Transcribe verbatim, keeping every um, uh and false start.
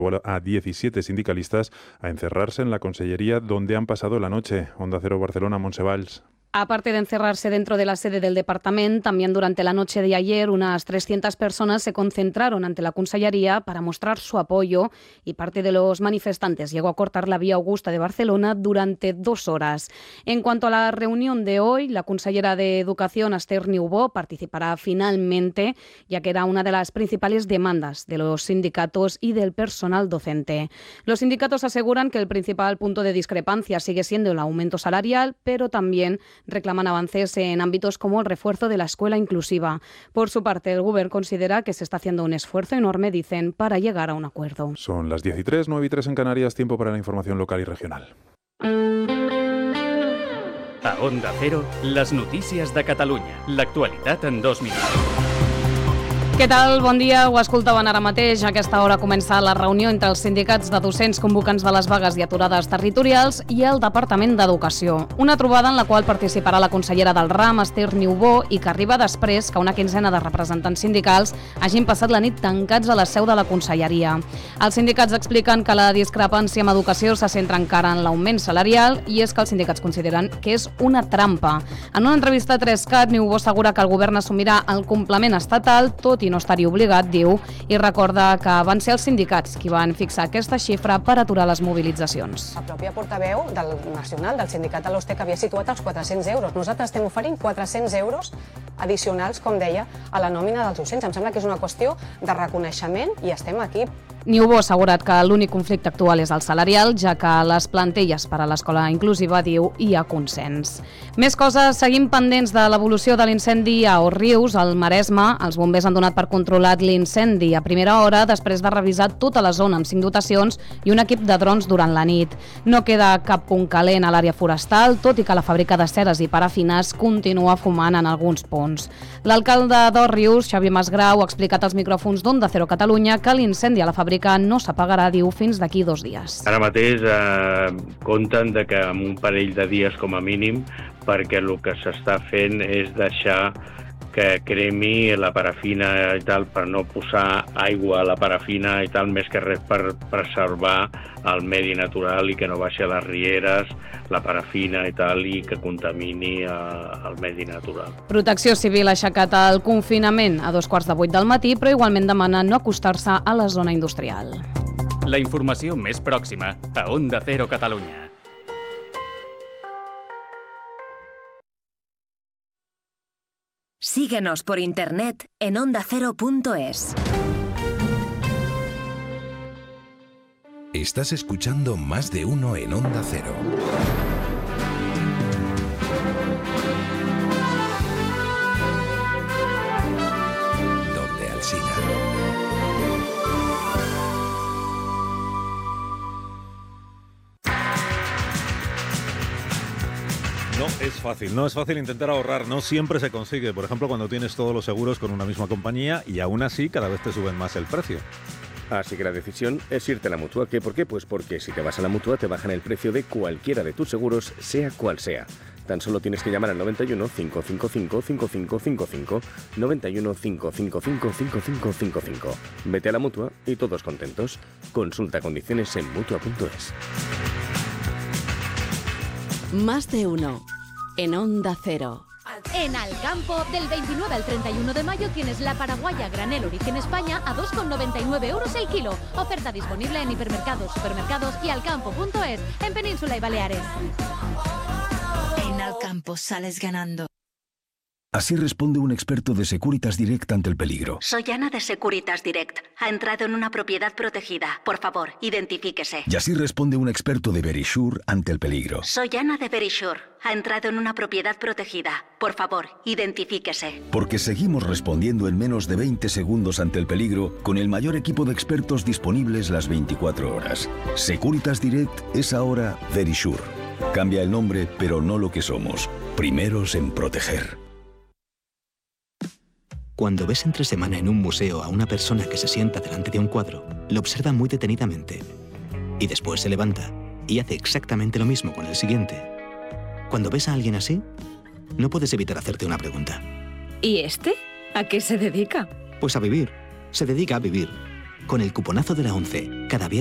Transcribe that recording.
a diecisiete sindicalistas a encerrarse en la consellería donde han pasado la noche. Onda Cero Barcelona, Montse Valls. Aparte de encerrarse dentro de la sede del departamento, también durante la noche de ayer unas trescientas personas se concentraron ante la Consellería para mostrar su apoyo y parte de los manifestantes llegó a cortar la vía Augusta de Barcelona durante dos horas. En cuanto a la reunión de hoy, la consellera de Educación, Esther Niubó, participará finalmente, ya que era una de las principales demandas de los sindicatos y del personal docente. Los sindicatos aseguran que el principal punto de discrepancia sigue siendo el aumento salarial, pero también reclaman avances en ámbitos como el refuerzo de la escuela inclusiva. Por su parte, el Gobierno considera que se está haciendo un esfuerzo enorme, dicen, para llegar a un acuerdo. Son las diez y tres, nueve y tres en Canarias, tiempo para la información local y regional. A Onda Cero, les notícies de Catalunya. L'actualitat en dos minuts. Què tal? Bon dia. Ho escoltaven ara mateix. A aquesta hora comença la reunió entre els sindicats de docents convocants de les vagues i aturades territorials i el Departament d'Educació. Una trobada en la qual participarà la consellera del RAM, Esther Niubó, i que arriba després que una quinzena de representants sindicals hagin passat la nit tancats a la seu de la conselleria. Els sindicats expliquen que la discrepància amb educació se centra encara en l'augment salarial i és que els sindicats consideren que és una trampa. En una entrevista a tres cat, Niubó assegura que el govern assumirà el complement estatal, tot i no estaria obligat, diu, i recorda que van ser els sindicats qui van fixar aquesta xifra per aturar les mobilitzacions. La pròpia portaveu del nacional del sindicat de l'Ostec havia situat els quatre-cents euros. Nosaltres estem oferint quatre-cents euros addicionals, com deia, a la nòmina dels docents. Em sembla que és una qüestió de reconeixement i estem aquí. Niubó ha assegurat que l'únic conflicte actual és el salarial, ja que a les plantelles per a l'escola inclusiva, diu, hi ha consens. Més coses, seguim pendents de l'evolució de l'incendi a Òrrius, al Maresme. Els bombers han donat per controlat l'incendi a primera hora després de revisar tota la zona amb cinc dotacions i un equip de drons durant la nit. No queda cap punt calent a l'àrea forestal, tot i que la fàbrica de ceres i parafines continua fumant en alguns punts. L'alcalde d'Òrrius, Xavier Masgrau, ha explicat als micròfons d'Onda Cero Catalunya que l'incendi a la fàbrica no s'apagarà, diu, fins d'aquí dos dies. Ara mateix eh, compten de que en un parell de dies com a mínim, perquè el que s'està fent és deixar que cremi la parafina i tal, per no posar aigua a la parafina i tal, més que res per preservar el medi natural i que no baixi a les rieres la parafina i tal, i que contamini eh, el medi natural. Protecció Civil ha aixecat el confinament a dos quarts de vuit del matí, però igualment demana no acostar-se a la zona industrial. La informació més pròxima a Onda Cero Catalunya. Síguenos por internet en onda cero punto es. Estás escuchando Más de Uno en Onda Cero. Doble Alsina. No es fácil, no es fácil intentar ahorrar, no siempre se consigue. Por ejemplo, cuando tienes todos los seguros con una misma compañía y aún así cada vez te suben más el precio. Así que la decisión es irte a la Mutua. ¿Qué? ¿Por qué? Pues porque si te vas a la Mutua te bajan el precio de cualquiera de tus seguros, sea cual sea. Tan solo tienes que llamar al noventa y uno, cinco cinco cinco, cinco cinco cinco cinco, noventa y uno, cinco cinco cinco, cinco cinco cinco cinco. Vete a la Mutua y todos contentos. Consulta condiciones en mutua punto es. Más de uno en Onda Cero. En Alcampo, del veintinueve al treinta y uno de mayo tienes la paraguaya granel origen España a dos con noventa y nueve euros el kilo. Oferta disponible en hipermercados, supermercados y alcampo punto es en Península y Baleares. En Alcampo sales ganando. Así responde un experto de Securitas Direct ante el peligro. Soy Ana de Securitas Direct. Ha entrado en una propiedad protegida. Por favor, identifíquese. Y así responde un experto de Verisure ante el peligro. Soy Ana de Verisure. Ha entrado en una propiedad protegida. Por favor, identifíquese. Porque seguimos respondiendo en menos de veinte segundos ante el peligro con el mayor equipo de expertos disponibles las veinticuatro horas. Securitas Direct es ahora Verisure. Cambia el nombre, pero no lo que somos. Primeros en proteger. Cuando ves entre semana en un museo a una persona que se sienta delante de un cuadro, lo observa muy detenidamente y después se levanta y hace exactamente lo mismo con el siguiente. Cuando ves a alguien así, no puedes evitar hacerte una pregunta. ¿Y este? ¿A qué se dedica? Pues a vivir. Se dedica a vivir. Con el cuponazo de la ONCE, Cada viernes